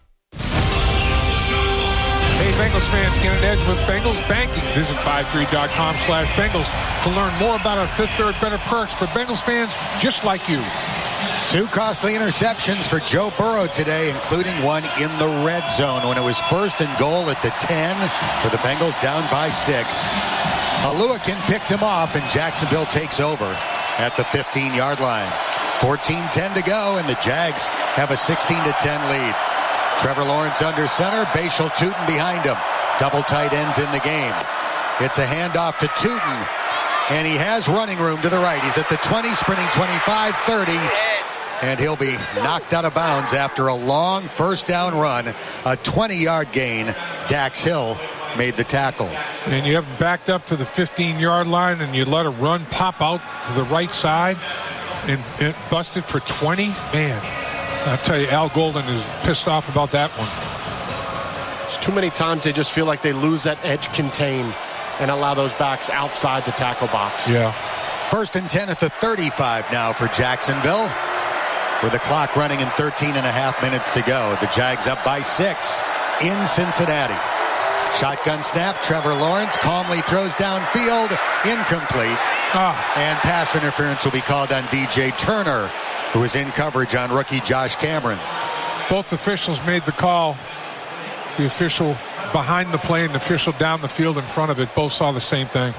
Hey, Bengals fans, get an edge with Bengals Banking. Visit five three dot com slash Bengals to learn more about our Fifth Third Better perks for Bengals fans just like you.
Two costly interceptions for Joe Burrow today, including one in the red zone when it was first and goal at the ten for the Bengals down by six. Aluakin picked him off, and Jacksonville takes over at the fifteen-yard line. fourteen ten to go, and the Jags have a sixteen to ten lead. Trevor Lawrence under center, Bashal Tootin behind him. Double tight ends in the game. It's a handoff to Tootin, and he has running room to the right. He's at the twenty, sprinting twenty-five, thirty, and he'll be knocked out of bounds after a long first down run. A twenty-yard gain. Dax Hill made the tackle.
And you have him backed up to the fifteen-yard line, and you let a run pop out to the right side and, and busted for twenty. Man, I'll tell you, Al Golden is pissed off about that one.
There's too many times they just feel like they lose that edge contain and allow those backs outside the tackle box.
Yeah.
First and ten at the thirty-five now for Jacksonville, with the clock running in thirteen and a half minutes to go. The Jags up by six in Cincinnati. Shotgun snap, Trevor Lawrence calmly throws downfield, incomplete.
Ah.
And pass interference will be called on D J Turner, who is in coverage on rookie Josh Cameron.
Both officials made the call. The official behind the play and the official down the field in front of it both saw the same thing.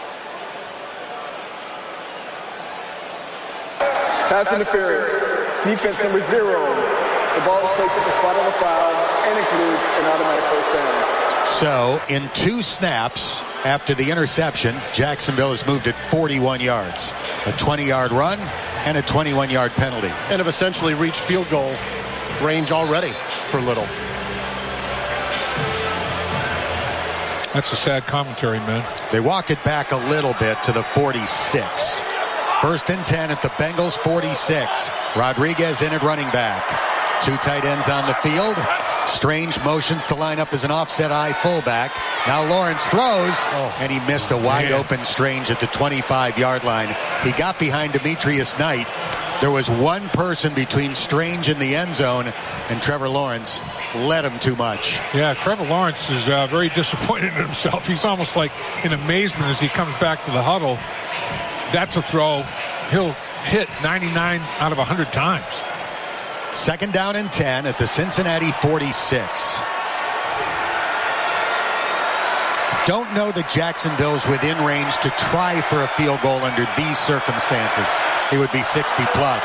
Pass interference. Defense number zero. The ball is placed at the spot of the foul and includes an automatic first down.
So, in two snaps after the interception, Jacksonville has moved at forty-one yards. A twenty-yard run and a twenty-one-yard penalty.
And have essentially reached field goal range already for Little.
That's a sad commentary, man.
They walk it back a little bit to the forty-six. First and ten at the Bengals forty-six. Rodriguez in at running back. Two tight ends on the field. Strange motions to line up as an offset I fullback. Now Lawrence throws, oh, and he missed a wide man. open Strange at the twenty-five-yard line. He got behind Demetrius Knight, There was one person between Strange and the end zone, and Trevor Lawrence led him too much.
Yeah, Trevor Lawrence is uh, very disappointed in himself. He's almost like in amazement as he comes back to the huddle. That's a throw he'll hit ninety-nine out of one hundred times.
Second down and ten at the Cincinnati forty-six. Don't know that Jacksonville's within range to try for a field goal under these circumstances. It would be sixty plus.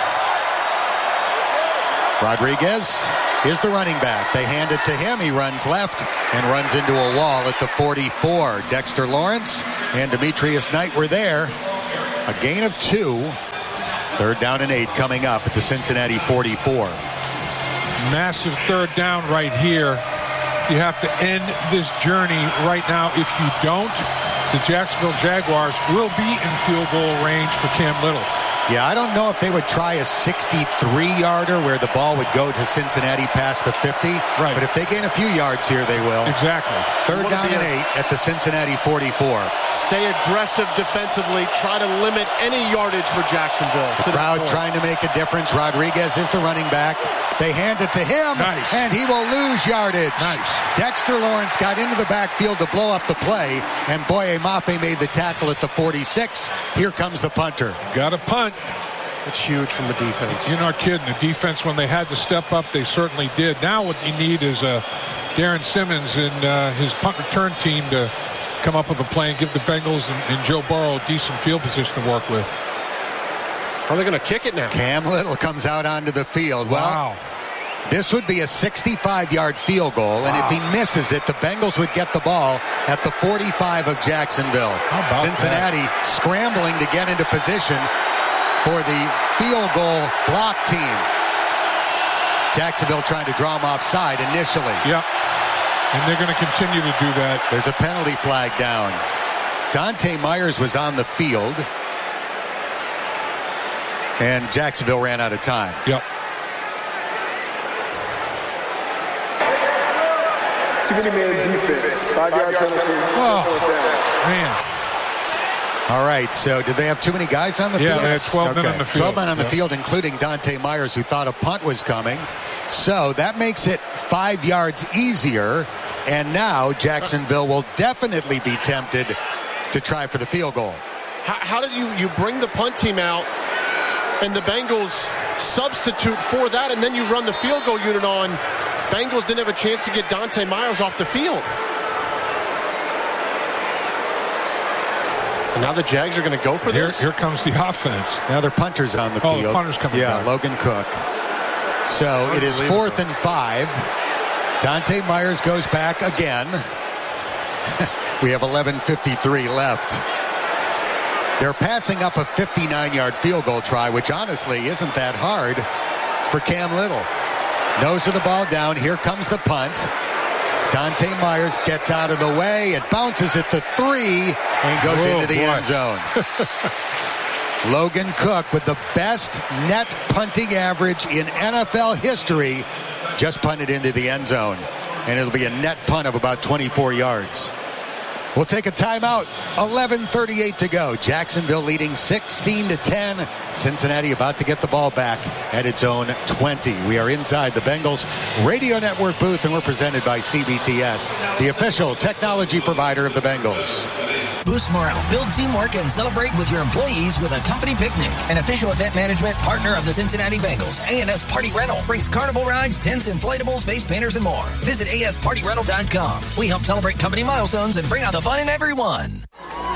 Rodriguez is the running back. They hand it to him. He runs left and runs into a wall at the forty-four. Dexter Lawrence and Demetrius Knight were there. A gain of two. Third down and eight coming up at the Cincinnati forty-four.
Massive third down right here. You have to end this journey right now. If you don't, the Jacksonville Jaguars will be in field goal range for Cam Little.
Yeah, I don't know if they would try a sixty-three-yarder where the ball would go to Cincinnati past the fifty.
Right.
But if they gain a few yards here, they will.
Exactly.
Third down and eight at the Cincinnati forty-four.
Stay aggressive defensively. Try to limit any yardage for Jacksonville.
The crowd trying to make a difference. Rodriguez is the running back. They hand it to him,
nice.
And he will lose yardage.
Nice.
Dexter Lawrence got into the backfield to blow up the play, and Boye Mafe made the tackle at the forty-six. Here comes the punter.
Got a punt.
It's huge from the defense.
You're not kidding. The defense, when they had to step up, they certainly did. Now what you need is uh, Darren Simmons and uh, his punt return team to come up with a play and give the Bengals and, and Joe Burrow a decent field position to work with.
Are they going to kick it now?
Cam Little comes out onto the field. Well,
wow.
This would be a sixty-five-yard field goal, and wow. if he misses it, the Bengals would get the ball at the forty-five of Jacksonville. Cincinnati
that?
Scrambling to get into position for the field goal block team. Jacksonville trying to draw him offside initially.
Yep. And they're going to continue to do that.
There's a penalty flag down. Dante Myers was on the field. And Jacksonville ran out of time.
Yep.
Too many man defense. Five-yard penalty.
Oh, man.
All right, so did they have too many guys on the
yeah,
field?
Yeah, they had twelve okay. men on the field.
twelve men on the
yep.
field, including Dante Myers, who thought a punt was coming. So that makes it five yards easier. And now Jacksonville will definitely be tempted to try for the field goal.
How, how did you, you bring the punt team out and the Bengals substitute for that, and then you run the field goal unit on? Bengals didn't have a chance to get Dante Myers off the field. And now the Jags are going to go for
here,
this?
Here comes the offense.
Now their punter's on the
oh,
field.
Oh, the punter's coming
Yeah,
back.
Logan Cook. So it is fourth and five. Dante Myers goes back again. We have eleven fifty-three left. They're passing up a fifty-nine-yard field goal try, which honestly isn't that hard for Cam Little. Nose of the ball down. Here comes the punt. Dante Myers gets out of the way. It bounces at the three and goes
oh,
into the
boy.
end zone. Logan Cook with the best net punting average in N F L history just punted into the end zone. And it'll be a net punt of about twenty-four yards. We'll take a timeout. eleven thirty-eight to go. Jacksonville leading sixteen to ten. Cincinnati about to get the ball back at its own twenty. We are inside the Bengals Radio Network booth, and we're presented by C B T S, the official technology provider of the Bengals.
Boost morale, build teamwork, and celebrate with your employees with a company picnic. An official event management partner of the Cincinnati Bengals. A and S Party Rental brings carnival rides, tents, inflatables, face painters, and more. Visit A S party rental dot com. We help celebrate company milestones and bring out the fun in everyone.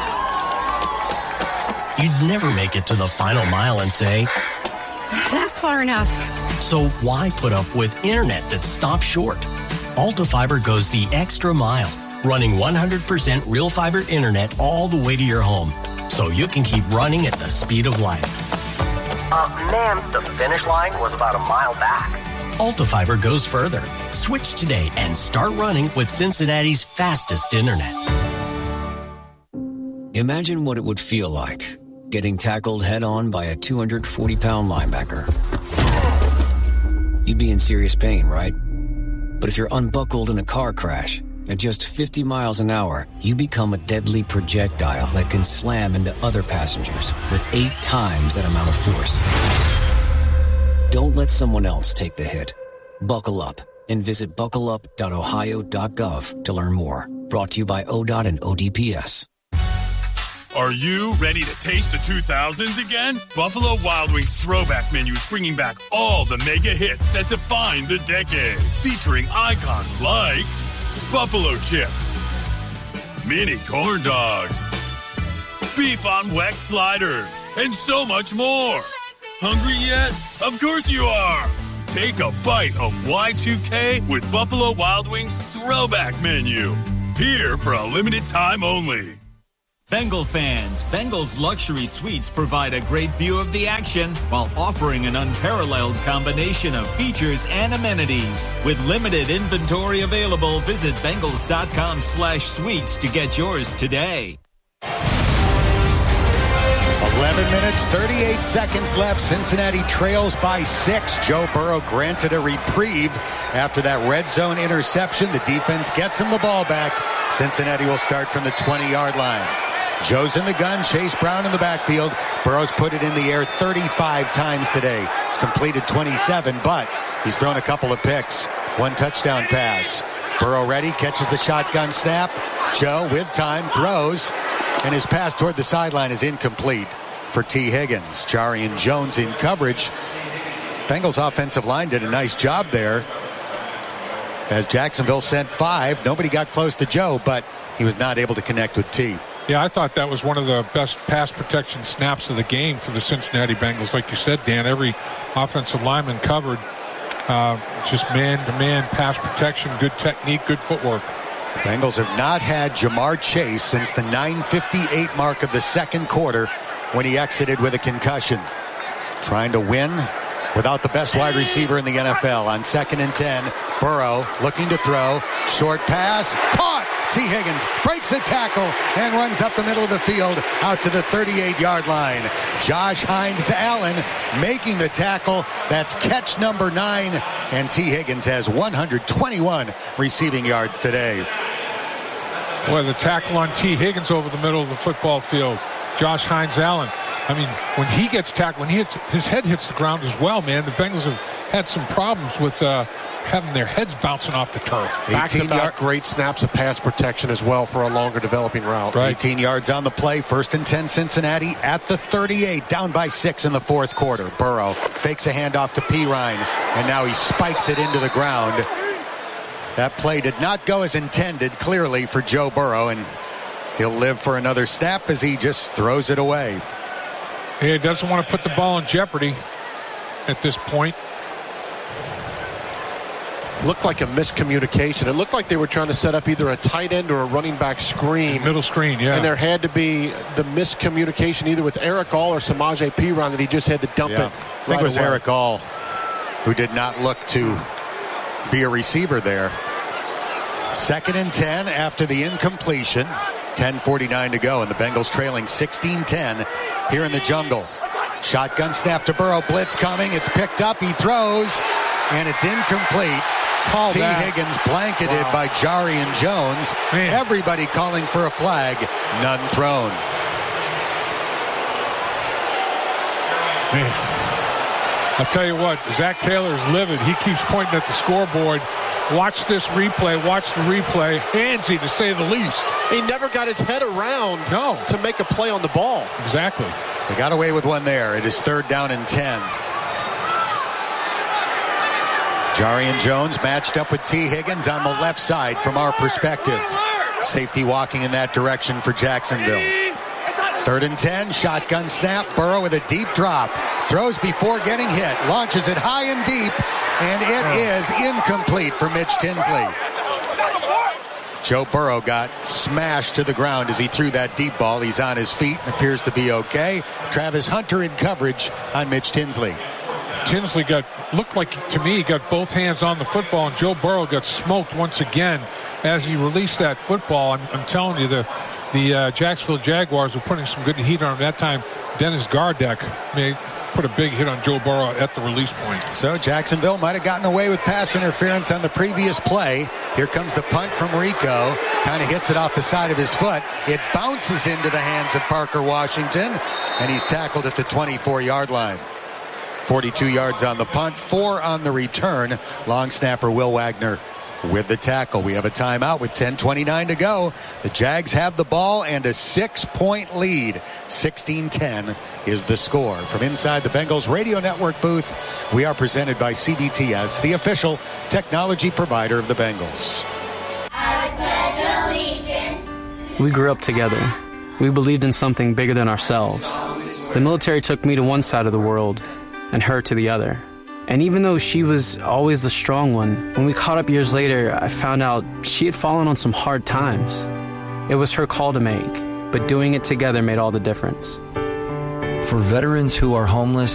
You'd never make it to the final mile and say,
that's far enough.
So why put up with internet that stops short? Alta Fiber goes the extra mile, running one hundred percent real fiber internet all the way to your home, so you can keep running at the speed of life.
Uh, ma'am, the finish line was about a mile back.
Alta Fiber goes further. Switch today and start running with Cincinnati's fastest internet.
Imagine what it would feel like getting tackled head-on by a two hundred forty pound linebacker. You'd be in serious pain, right? But if you're unbuckled in a car crash, At just fifty miles an hour, you become a deadly projectile that can slam into other passengers with eight times that amount of force. Don't let someone else take the hit. Buckle up and visit buckle up dot ohio dot gov to learn more. Brought to you by O D O T and O D P S.
Are you ready to taste the two thousands again? Buffalo Wild Wings Throwback Menu is bringing back all the mega hits that defined the decade. Featuring icons like buffalo chips, mini corn dogs, beef on wax sliders, and so much more. Hungry yet? Of course you are. Take a bite of Y two K with Buffalo Wild Wings Throwback Menu. Here for a limited time only.
Bengal fans, Bengal's luxury suites provide a great view of the action while offering an unparalleled combination of features and amenities. With limited inventory available, visit Bengals.com slash suites to get yours today.
eleven minutes, thirty-eight seconds left. Cincinnati trails by six. Joe Burrow granted a reprieve after that red zone interception. The defense gets him the ball back. Cincinnati will start from the twenty-yard line. Joe's in the gun. Chase Brown in the backfield. Burrow's put it in the air thirty-five times today. He's completed twenty-seven, but he's thrown a couple of picks. One touchdown pass. Burrow ready, catches the shotgun snap. Joe with time throws, and his pass toward the sideline is incomplete for T. Higgins. Jarian Jones in coverage. Bengals offensive line did a nice job there as Jacksonville sent five. Nobody got close to Joe, but he was not able to connect with T.
Yeah, I thought that was one of the best pass protection snaps of the game for the Cincinnati Bengals. Like you said, Dan, every offensive lineman covered. Uh, just man-to-man pass protection, good technique, good footwork.
The Bengals have not had Jamar Chase since the nine fifty-eight mark of the second quarter when he exited with a concussion. Trying to win without the best wide receiver in the N F L. On second and ten, Burrow looking to throw. Short pass, caught! T. Higgins breaks a tackle and runs up the middle of the field out to the thirty-eight-yard line. Josh Hines Allen making the tackle. That's catch number nine, and T. Higgins has one hundred twenty-one receiving yards today.
Boy, the tackle on T. Higgins over the middle of the football field. Josh Hines Allen. I mean, when he gets tackled, when he hits, his head hits the ground as well, man. The Bengals have had some problems with uh, having their heads bouncing off the turf.
Back-to-back great snaps of pass protection as well for a longer developing route.
Right. eighteen yards on the play. First and ten Cincinnati at the thirty-eight. Down by six in the fourth quarter. Burrow fakes a handoff to Pirine, and now he spikes it into the ground. That play did not go as intended, clearly, for Joe Burrow, and he'll live for another snap as he just throws it away.
He doesn't want to put the ball in jeopardy at this point.
Looked like a miscommunication. It looked like they were trying to set up either a tight end or a running back screen.
Middle screen, yeah.
And there had to be the miscommunication either with Eric All or Samaje Perine that he just had to dump
yeah.
it.
I think
right
it was
away.
Eric All who did not look to be a receiver there. Second and ten after the incompletion. ten forty-nine to go, and the Bengals trailing sixteen ten here in the jungle. Shotgun snap to Burrow. Blitz coming. It's picked up. He throws, and it's incomplete.
Call
T.
that.
Higgins blanketed
Wow.
by Jarian Jones.
Man.
Everybody calling for a flag. None thrown.
Man. I'll tell you what, Zach Taylor's livid. He keeps pointing at the scoreboard. Watch this replay. Watch the replay. Handsy, to say the least.
He never got his head around
no.
to make a play on the ball.
Exactly.
They got away with one there. It is third down and ten. Jarian Jones matched up with T. Higgins on the left side from our perspective. Safety walking in that direction for Jacksonville. Third and ten, shotgun snap. Burrow with a deep drop. Throws before getting hit. Launches it high and deep. And it oh. is incomplete for Mitch Tinsley. Joe Burrow got smashed to the ground as he threw that deep ball. He's on his feet and appears to be okay. Travis Hunter in coverage on Mitch Tinsley.
Tinsley got, looked like to me, he got both hands on the football, and Joe Burrow got smoked once again as he released that football. I'm, I'm telling you, the the uh, Jacksonville Jaguars were putting some good heat on him that time. Dennis Gardeck, I mean, put a big hit on Joe Burrow at the release point.
So Jacksonville might have gotten away with pass interference on the previous play. Here comes the punt from Rico. Kind of hits it off the side of his foot. It bounces into the hands of Parker Washington, and he's tackled at the twenty-four-yard line. forty-two yards on the punt, four on the return. Long snapper Will Wagner with the tackle. We have a timeout with ten twenty-nine to go. The Jags have the ball and a six-point lead. sixteen ten is the score. From inside the Bengals Radio Network booth, we are presented by C B T S, the official technology provider of the Bengals.
I pledge allegiance.
We grew up together. We believed in something bigger than ourselves. The military took me to one side of the world and her to the other. And even though she was always the strong one, when we caught up years later, I found out she had fallen on some hard times. It was her call to make, but doing it together made all the difference.
For veterans who are homeless